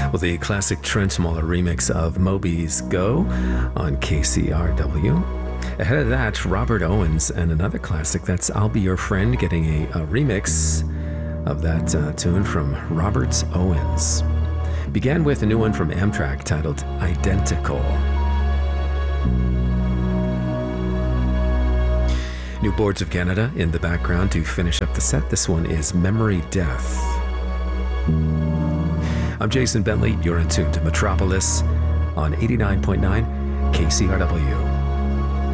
Well, the classic Trent Muller remix of Moby's Go on KCRW. Ahead of that, Robert Owens and another classic, that's I'll Be Your Friend, getting a remix of that tune from Robert Owens. Began with a new one from Amtrak titled Identical. New Boards of Canada in the background to finish up the set. This one is Memory Death. I'm Jason Bentley. You're in tune to Metropolis on 89.9 KCRW.